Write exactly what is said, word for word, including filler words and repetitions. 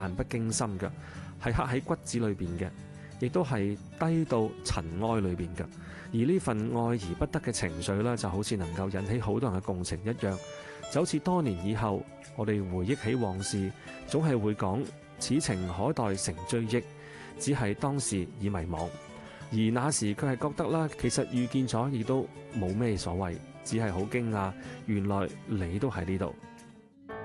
漫不經心嘅，係刻喺骨子裏邊嘅，亦都係低到塵埃裏邊嘅。而呢份愛而不得嘅情緒呢，就好似能夠引起好多人嘅共情一樣，就好似多年以後，我哋回憶起往事，總係會講此情可待成追憶，只係當時已迷惘。而那時佢係覺得啦，其實遇見咗亦都冇咩所謂，只係好驚訝，原來你都喺呢度。